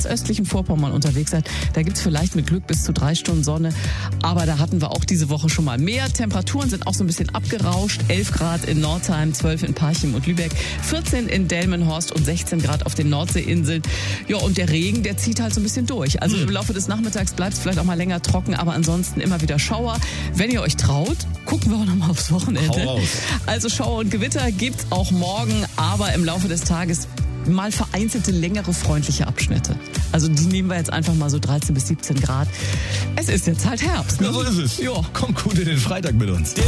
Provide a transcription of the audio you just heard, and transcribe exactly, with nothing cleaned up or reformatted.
ganz östlichen Vorpommern unterwegs seid, da gibt's vielleicht mit Glück bis zu drei Stunden Sonne. Aber da hatten wir auch diese Woche schon mal mehr. Temperaturen sind auch so ein bisschen abgerauscht. elf Grad in Nordheim, zwölf in Parchim und Lübeck, vierzehn in Delmenhorst und sechzehn Grad auf den Nordseeinseln. Ja, und der Regen, der zieht halt so ein bisschen durch. Also im Laufe des Nachmittags bleibt es vielleicht auch mal länger trocken, aber ansonsten immer wieder Schauer. Wenn ihr euch traut, gucken wir auch noch mal aufs Wochenende. Hau raus. Also Schauer und Gewitter gibt's auch morgen, aber im Laufe des Tages mal vereinzelte längere freundliche Abschnitte. Also die nehmen wir jetzt einfach mal so dreizehn bis siebzehn Grad. Es ist jetzt halt Herbst. Ne? Ja, so ist es. Ja. Kommt gut in den Freitag mit uns.